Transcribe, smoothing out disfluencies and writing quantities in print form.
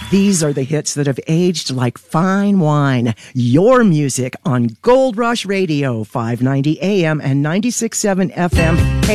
These are the hits that have aged like fine wine. Your music on Gold Rush Radio, 590 AM and 96.7 FM.